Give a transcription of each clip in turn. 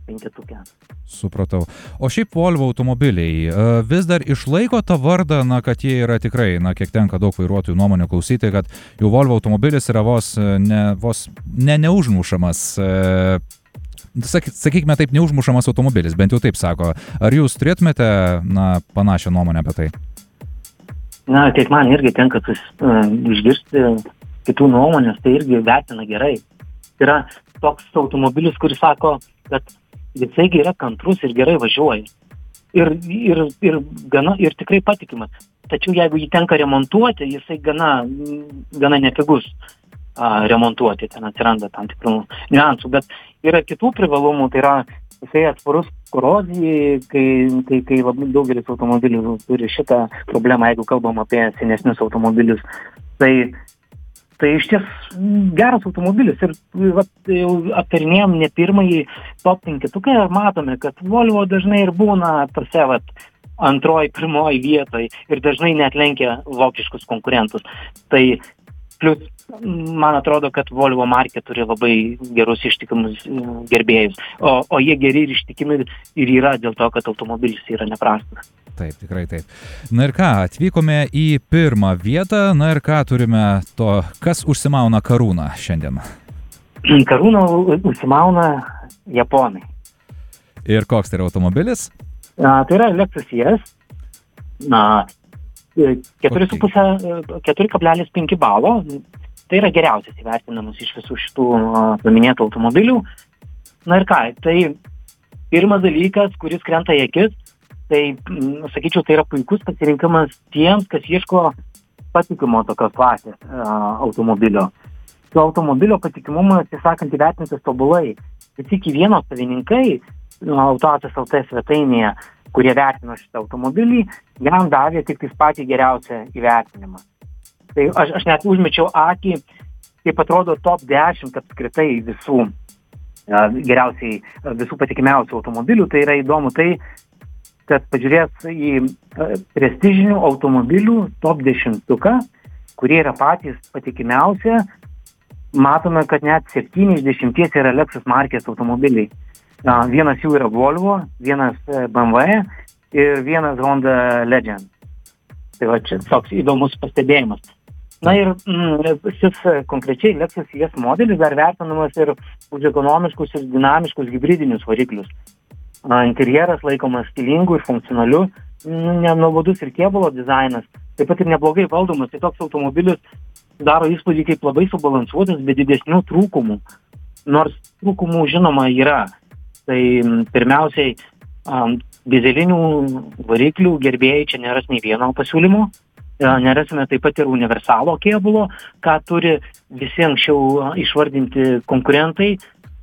penketuke. Supratau. O šiaip Volvo automobiliai vis dar išlaiko tą vardą, kad jie yra tikrai, kiek tenka daug vairuotojų nuomonių klausyti, kad jau Volvo automobilis yra vos neužmušamas, sakykime taip, neužmušamas automobilis, bent jau taip sako. Ar jūs turėtumėte, panašią nuomonę apie tai? Taip man irgi tenka išgirsti kitų nuomonės, tai irgi vertina gerai. Yra toks automobilis, kuris sako, kad jisai yra kantrus ir gerai važiuoja. Ir tikrai patikimas. Tačiau jeigu jį tenka remontuoti, jisai gana nepigus remontuoti, ten atsiranda tam tikrų niuansų. Bet yra kitų privalumų, tai yra jisai atsparus korozijai, kai labai daugelis automobilių turi šitą problemą, jeigu kalbam apie senesnius automobilius. Tai iš ties geras automobilis ir jau aptarinėjom ne pirmąjį top 5 ir matome, kad Volvo dažnai ir būna tose antroj, pirmoj vietoj ir dažnai net lenkia vokiškus konkurentus. Tai plus, man atrodo, kad Volvo markė turi labai gerus ištikimus gerbėjus, o jie geri ir ištikimi ir yra dėl to, kad automobilis yra neprastas. Taip, tikrai taip. Ir ką, atvykome į pirmą vietą, ir ką turime kas užsimauna karūną šiandien? Karūną užsimauna japonai. Ir koks tai yra automobilis? Tai yra Lexus IS, 4,5 balo. Tai yra geriausias įvertinamas iš visų šitų paminėtų automobilių. Ir ką, tai pirmas dalykas, kuris krenta į akis, tai, sakyčiau, tai yra puikus pasirinkimas tiems, kas ieško patikimo tokios klasės automobilio. To automobilio patikimumas, tiesąkant, įvertintas tobulai. Visi iki vieno savininkai Autoatas LT svetainėje, kurie vertino šitą automobilį, jam davė tik patį geriausią įvertinimą. Tai aš net užmečiau akį, kaip atrodo top 10 apskritai visų geriausiai, visų patikimiausių automobilių. Tai yra įdomu tai, kad pažiūrės į prestižinių automobilių top 10, kurie yra patys patikimiausi, matome, kad net 7 iš 10 yra Lexus markės automobiliai. Vienas jų yra Volvo, vienas BMW ir vienas Honda Legend. Tai čia toks įdomus pastebėjimas. Ir šis konkrečiai Lexus IS modelis dar vertinamas ir už ekonomiškus ir dinamiškus hibridinius variklius. Interjeras laikomas stilingu ir funkcionaliu, nenuobodus ir kėbulo dizainas, taip pat ir neblogai valdomas. Tai toks automobilis daro įspūdį kaip labai subalansuotas, be didesnių trūkumų. Nors trūkumų žinoma yra. Tai pirmiausiai dizelinių variklių gerbėjai čia neras nei vieno pasiūlymo. Nerasime taip pat ir universalo kėbulo, ką turi visi anksčiau išvardinti konkurentai.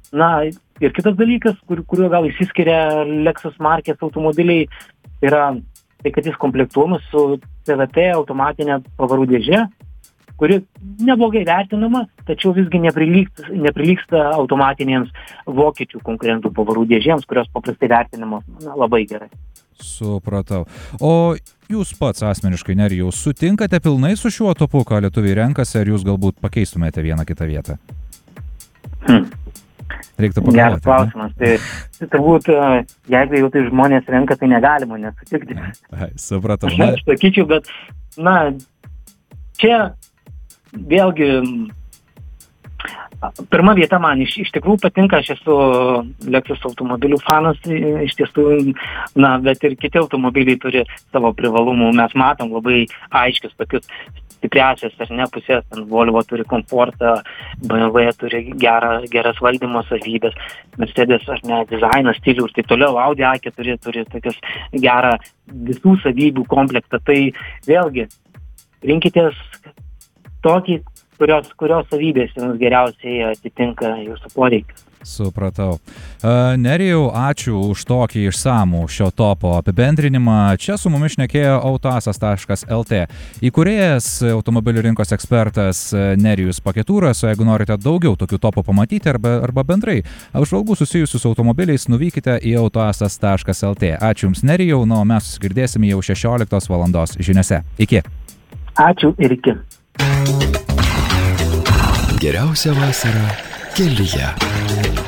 Ir kitas dalykas, kuriuo gal išsiskiria Lexus markės automobiliai, yra tai, kad jis komplektuojamas su CVT automatinė pavarų dėžė, kuri neblogai vertinama, tačiau visgi neprilygsta automatinėms vokiečių konkurentų pavarų dėžėms, kurios paprastai vertinamos labai gerai. Supratau. O jūs pats asmeniškai, Nerijau, sutinkate pilnai su šiuo topu, ką lietuviai renkasi, ar jūs galbūt pakeistumėte vieną kitą vietą? Reiktų pagalvoti. Geras klausimas. Tai turbūt, jeigu jau tai žmonės renka, tai negalima nesutikti. Supratau. Aš sakyčiau, bet, čia vėlgi pirma vieta man iš tikrųjų patinka, aš esu Lexus automobilių fanas, iš tiesų, bet ir kiti automobiliai turi savo privalumų. Mes matom labai aiškius tokius stipriasias ar ne pusės. Volvo turi komfortą, BMW turi geras valdymo savybės, Mercedes ar ne dizainą, stilių ir taip toliau, Audi A4 turi tokius gerą visų savybių komplektą. Tai vėlgi, rinkitės tokį, kurios savybės jums geriausiai atitinka jūsų poreikius. Supratau. Nerijau, ačiū už tokį išsamų šio topo apibendrinimą. Čia su mumis šnekėjo autoasas.lt įkūrėjas, automobilių rinkos ekspertas Nerijus Paketūras. O jeigu norite daugiau tokių topų pamatyti arba bendrai apžvalgų susijusių su automobiliais, nuvykite į autoasas.lt. Ačiū Jums, Nerijau, o mes susigirdėsime jau 16 valandos žiniose. Iki. Ačiū ir iki. Geriausia vasara kelyje.